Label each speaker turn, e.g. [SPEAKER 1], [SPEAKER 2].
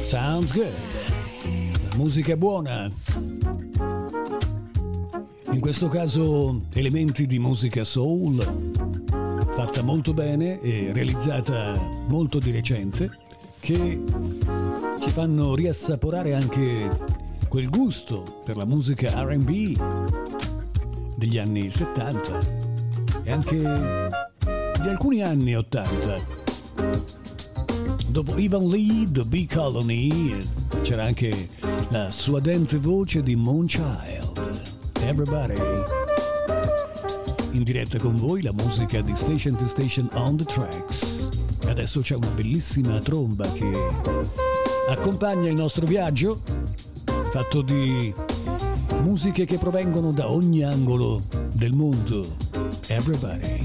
[SPEAKER 1] Sounds good. Musica buona. In questo caso elementi di musica soul, fatta molto bene e realizzata molto di recente, che ci fanno riassaporare anche quel gusto per la musica R&B degli anni 70 e anche di alcuni anni 80. Dopo Ivan Lee, The Bee Colony, c'era anche la suadente voce di Moonchild. Everybody. In diretta con voi la musica di Station to Station on the Tracks. Adesso c'è una bellissima tromba che accompagna il nostro viaggio, fatto di musiche che provengono da ogni angolo del mondo. Everybody.